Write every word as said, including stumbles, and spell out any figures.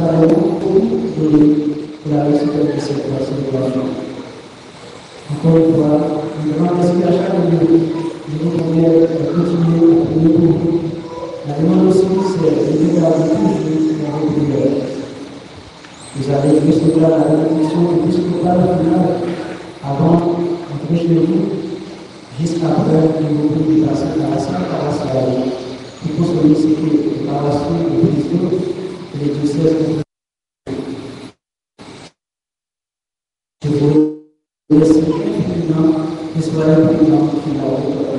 travaillons beaucoup pour la réussite de cette célébration. Encore une fois, nous demandons merci à chaque niveau. Nous devons continuer à prier pour vous. La demande aussi, c'est de garder toujours dans vos prières. Vous avez vu ce plan, la bénédiction de tout ce que parle final avant d'entrer chez vous, jusqu'après que vous pouvez passer par la salle par la salle. Il faut solliciter par la suite de Christ et les diocèses. Je vous remercie infiniment et soyez prudents.